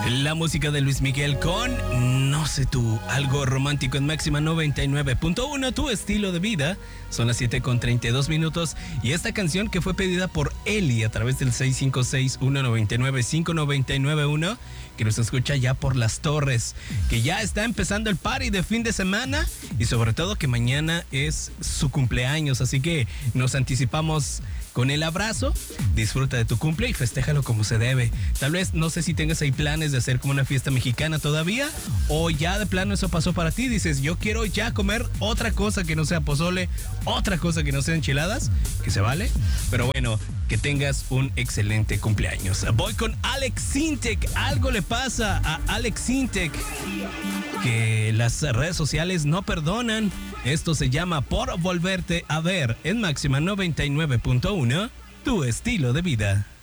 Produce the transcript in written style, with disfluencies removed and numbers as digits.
La música de Luis Miguel con No sé tú, algo romántico en Máxima 99.1, tu estilo de vida. Son las 7:32 y esta canción que fue pedida por Eli a través del 656-199-5991, que nos escucha ya por Las Torres, que ya está empezando el party de fin de semana y sobre todo que mañana es su cumpleaños, así que nos anticipamos con el abrazo. Disfruta de tu cumple y festéjalo como se debe. Tal vez, no sé si tengas ahí planes de hacer como una fiesta mexicana todavía, o ya de plano eso pasó para ti. Dices, yo quiero ya comer otra cosa que no sea pozole, otra cosa que no sea enchiladas, que se vale. Pero bueno, que tengas un excelente cumpleaños. Voy con Alex Sintek. Algo le pasa a Alex Sintek que las redes sociales no perdonan. Esto se llama Por Volverte a Ver en Máxima 99.1, tu estilo de vida.